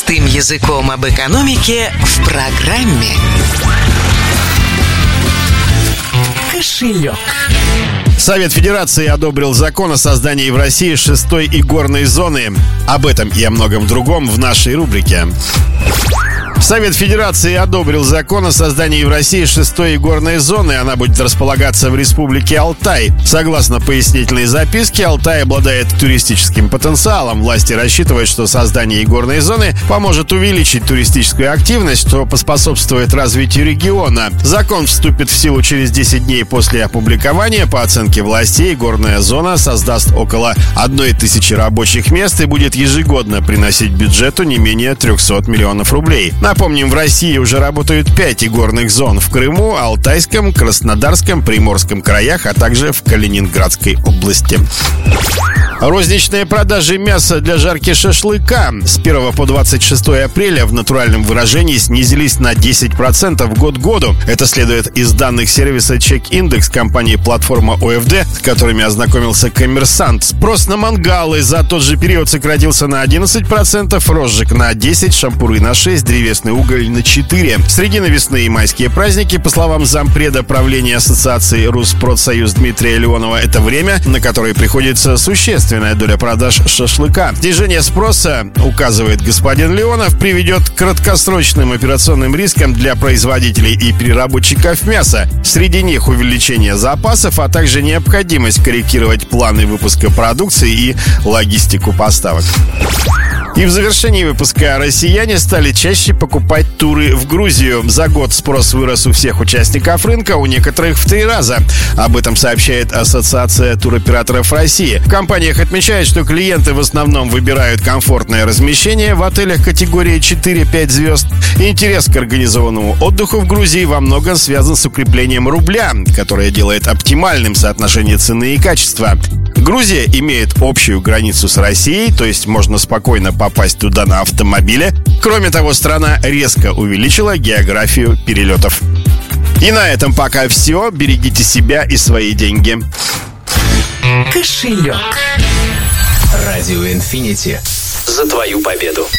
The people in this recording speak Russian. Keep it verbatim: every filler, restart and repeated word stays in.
Простым языком об экономике в программе «Кошелек». Совет Федерации одобрил закон о создании в России шестой игорной зоны. Об этом и о многом другом в нашей рубрике. Совет Федерации одобрил закон о создании в России шестой игорной зоны. Она будет располагаться в республике Алтай. Согласно пояснительной записке, Алтай обладает туристическим потенциалом. Власти рассчитывают, что создание игорной зоны поможет увеличить туристическую активность, что поспособствует развитию региона. Закон вступит в силу через десять дней после опубликования. По оценке властей, игорная зона создаст около одной тысячи рабочих мест и будет ежегодно приносить бюджету не менее трехсот миллионов рублей. Напомним, в России уже работают пять игорных зон в Крыму, Алтайском, Краснодарском, Приморском краях, а также в Калининградской области. Розничные продажи мяса для жарки шашлыка с первого по двадцать шестое апреля в натуральном выражении снизились на десять процентов год к году. Это следует из данных сервиса Check-Index компании платформа о эф дэ, с которыми ознакомился Коммерсант. Спрос на мангалы за тот же период сократился на одиннадцать процентов, розжиг на десять процентов, шампуры на шесть процентов, древесный уголь на четыре процента. Средина весны и майские праздники, по словам зампреда правления Ассоциации Руспродсоюз Дмитрия Леонова, это время, на которое приходится существенно доля продаж шашлыка. Снижение спроса, указывает господин Леонов, приведет к краткосрочным операционным рискам для производителей и переработчиков мяса. Среди них увеличение запасов, а также необходимость корректировать планы выпуска продукции и логистику поставок. И в завершении выпуска россияне стали чаще покупать туры в Грузию. За год спрос вырос у всех участников рынка, у некоторых в три раза. Об этом сообщает Ассоциация туроператоров России. В компаниях отмечают, что клиенты в основном выбирают комфортное размещение в отелях категории четыре-пять звезд. Интерес к организованному отдыху в Грузии во многом связан с укреплением рубля, которое делает оптимальным соотношение цены и качества. Грузия имеет общую границу с Россией, то есть можно спокойно попасть туда на автомобиле. Кроме того, страна резко увеличила географию перелетов. И на этом пока все. Берегите себя и свои деньги. Кошелек. Радио Инфинити. За твою победу.